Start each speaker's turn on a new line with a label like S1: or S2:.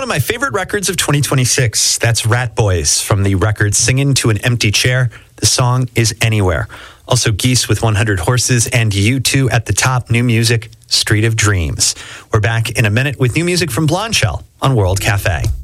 S1: of my favorite records of 2026. That's Rat Boys from the record Singin' to an Empty Chair. The song is Anywhere. Also Geese with 100 Horses and U2 at the top. New music, Street of Dreams. We're back in a minute with new music from Blondshell on World Cafe.